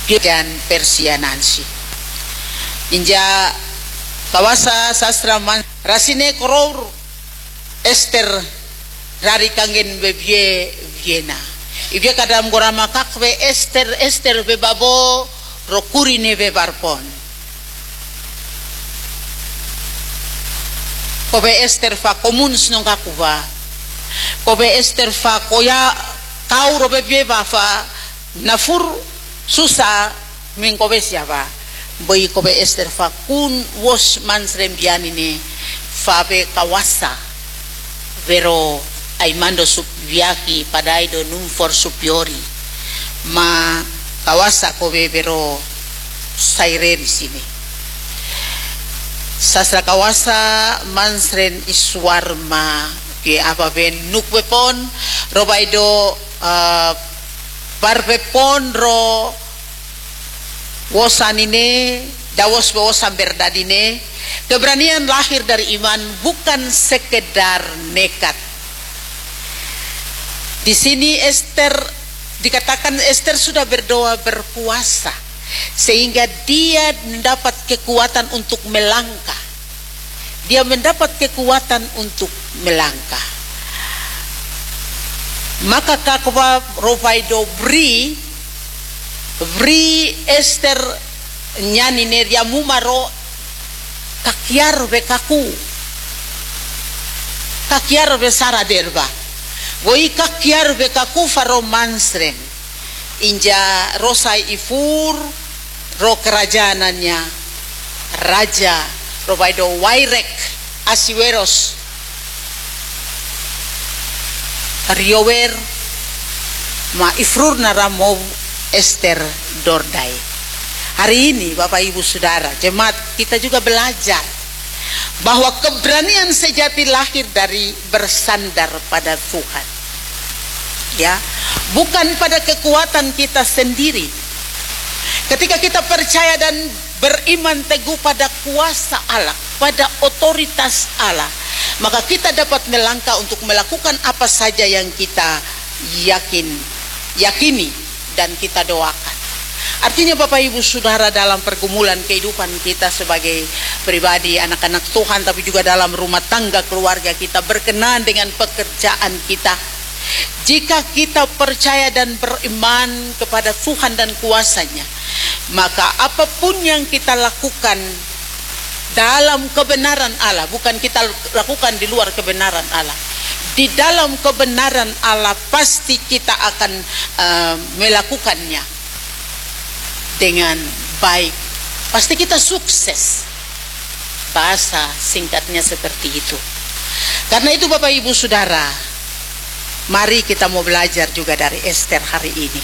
dan Persia Nansi. Inja kawasa sastra man rasine koror Esther rari kangen bebie Viena. Ibya kadam gorama kakwe Esther bebabo rokurine bebarpon. Kobe Esther fa komuns nong kakuba. Kobe Esther fa koya kau robe beba fa nafur susa min kobe siapa. Boy kobe Esther fa kun wos mansrem bianine fa be kawasa vero aimando subviaki padaido num for superiori ma kawasa kobe vero saire di sini. Sastra kawasa mansren iswarma ke apa ben nukbepon robaido parpepon ro wosanine dawos wosan berdadine. Keberanian lahir dari iman, bukan sekedar nekat. Di sini Esther dikatakan Esther sudah berdoa berpuasa sehingga dia mendapat kekuatan untuk melangkah. Dia mendapat kekuatan untuk melangkah. Maka kakwa rovaido bri Esther nyani neria mumaro kakiar be kakiar be sara derba woi kakiar be kaku faro mansren inja rosai ifur ro kerajaanannya raja robaido wairek asiweros riower ma ifrur naramo Esther dordai. Hari ini Bapak Ibu Saudara jemaat kita juga belajar bahwa keberanian sejati lahir dari bersandar pada Tuhan, ya, bukan pada kekuatan kita sendiri. Ketika kita percaya dan beriman teguh pada kuasa Allah, pada otoritas Allah, maka kita dapat melangkah untuk melakukan apa saja yang kita yakini dan kita doakan. Artinya Bapak Ibu Saudara dalam pergumulan kehidupan kita sebagai pribadi anak-anak Tuhan, tapi juga dalam rumah tangga keluarga kita, berkenaan dengan pekerjaan kita, jika kita percaya dan beriman kepada Tuhan dan kuasanya, maka apapun yang kita lakukan dalam kebenaran Allah, bukan kita lakukan di luar kebenaran Allah, di dalam kebenaran Allah pasti kita akan melakukannya dengan baik. Pasti kita sukses. Bahasa singkatnya seperti itu. Karena itu Bapak Ibu Saudara, mari kita mau belajar juga dari Esther hari ini.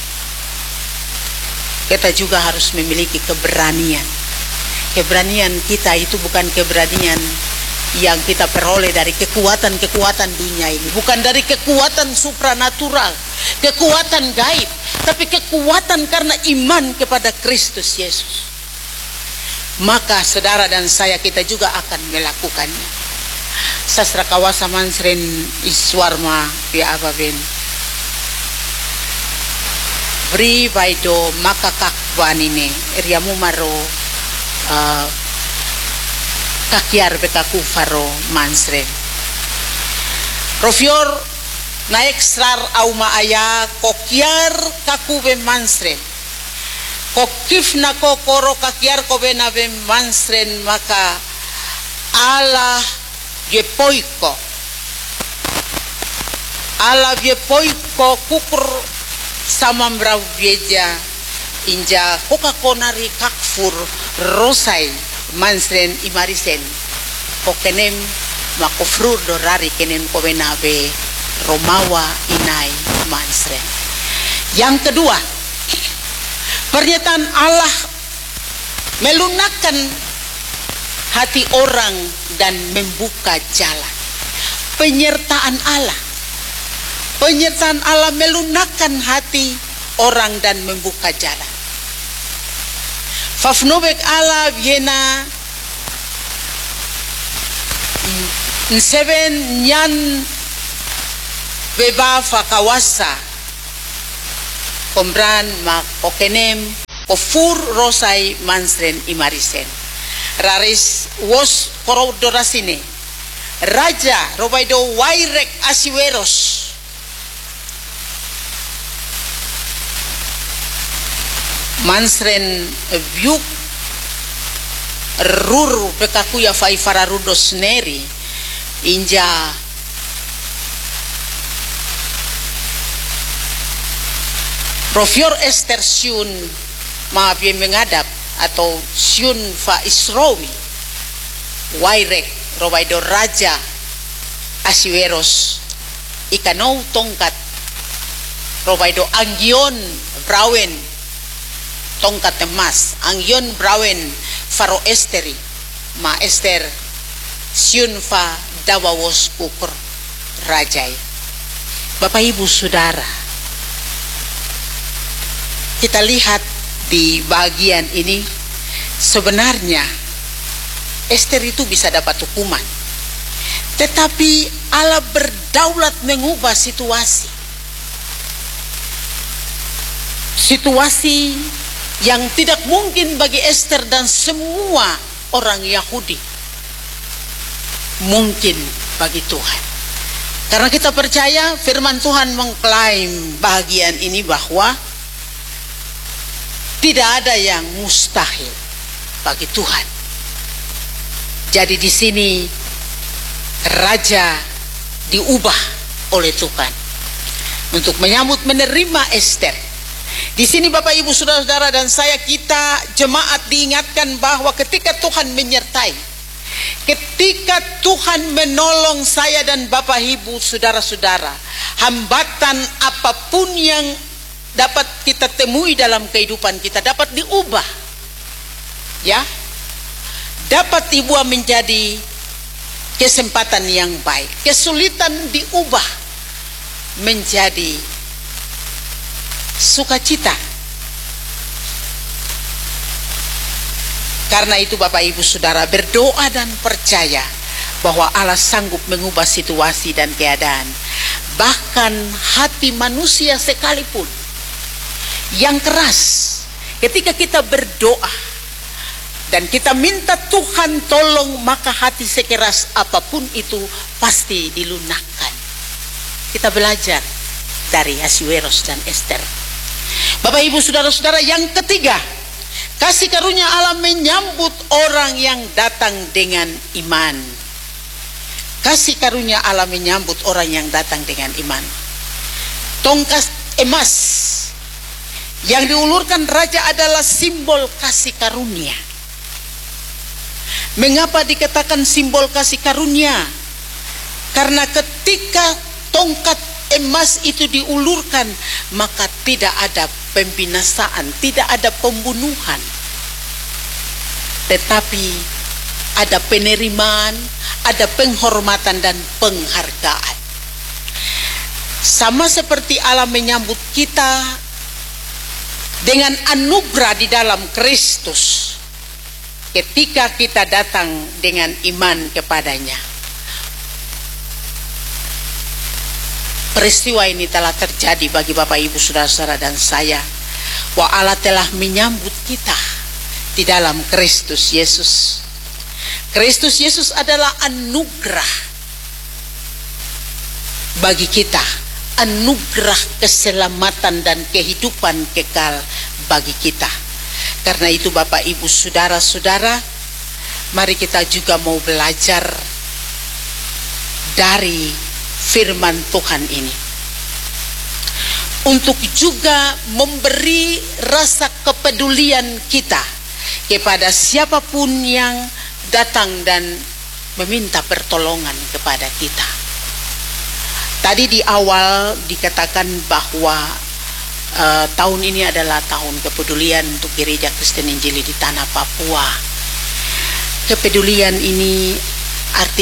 Kita juga harus memiliki keberanian. Keberanian kita itu bukan keberanian yang kita peroleh dari kekuatan-kekuatan dunia ini, bukan dari kekuatan supranatural, kekuatan gaib, tapi kekuatan karena iman kepada Kristus Yesus. Maka saudara dan saya, kita juga akan melakukannya. Sastra kawasa mansren iswarma pia ababen bri baido maka kakwanine riamu maro kakiar bekaku faro mansren rofior naik srar auma aya kokiar kaku be mansren kokif na kokoro kakiar ko be na be mansren maka ala yepoiko kukur sama mbrau vieja inja koka konari kakfur rosai mansren imarisen kokenem makofrur dorari kenen kobenabe romawa inai mansren. Yang kedua, pernyataan Allah melunakkan hati orang dan membuka jalan. Penyertaan Allah melunakkan hati orang dan membuka jalan. Fafnobek Allah viena seven nyan beba fakawasa kombran mak kokenem Ofur Rosai Mansren Imarisen. Raris was korodorasine. Raja Robaido Wairek Asiweros. Mansren Vyuk Ruru Pekakuya Fai Fararudos Neri Inja Profior Esther Syun maaf yang mengadap atau Syun Fa Isrowi Wairek Robaido Raja Asiweros Ikanau tongkat Robaido Anggion Brawen tongkat emas Anggion Brawen Faro Esteri ma Esther Syun Fa Dawawos Kukur Rajai. Bapak Ibu Saudara, kita lihat di bagian ini sebenarnya Esther itu bisa dapat hukuman, tetapi Allah berdaulat mengubah situasi yang tidak mungkin bagi Esther dan semua orang Yahudi mungkin bagi Tuhan. Karena kita percaya firman Tuhan mengklaim bagian ini bahwa tidak ada yang mustahil bagi Tuhan. Jadi di sini raja diubah oleh Tuhan untuk menyambut menerima Esther. Di sini Bapak Ibu Saudara-saudara dan saya, kita jemaat diingatkan bahwa ketika Tuhan menyertai, ketika Tuhan menolong saya dan Bapak Ibu Saudara-saudara, hambatan apapun yang dapat kita temui dalam kehidupan kita dapat diubah, ya, dapat dibuat menjadi kesempatan yang baik. Kesulitan diubah menjadi sukacita. Karena itu Bapak Ibu Saudara, berdoa dan percaya bahwa Allah sanggup mengubah situasi dan keadaan, bahkan hati manusia sekalipun yang keras. Ketika kita berdoa dan kita minta Tuhan tolong, maka hati sekeras apapun itu pasti dilunakkan. Kita belajar dari Asiweros dan Esther. Bapak Ibu Saudara-saudara, yang ketiga, kasih karunia Allah menyambut orang yang datang dengan iman. Kasih karunia Allah menyambut orang yang datang dengan iman. Tongkat emas yang diulurkan raja adalah simbol kasih karunia. Mengapa dikatakan simbol kasih karunia? Karena ketika tongkat emas itu diulurkan, maka tidak ada pembinasaan, tidak ada pembunuhan, tetapi ada penerimaan, ada penghormatan dan penghargaan. Sama seperti Allah menyambut kita dengan anugerah di dalam Kristus ketika kita datang dengan iman kepadanya. Peristiwa ini telah terjadi bagi Bapak Ibu Saudara-saudara dan saya, bahwa Allah telah menyambut kita di dalam Kristus Yesus. Kristus Yesus adalah anugerah bagi kita, anugerah keselamatan dan kehidupan kekal bagi kita. Karena itu Bapak Ibu Saudara-saudara, mari kita juga mau belajar dari firman Tuhan ini untuk juga memberi rasa kepedulian kita kepada siapapun yang datang dan meminta pertolongan kepada kita. Tadi di awal dikatakan bahwa tahun ini adalah tahun kepedulian untuk Gereja Kristen Injili di tanah Papua. Kepedulian ini artinya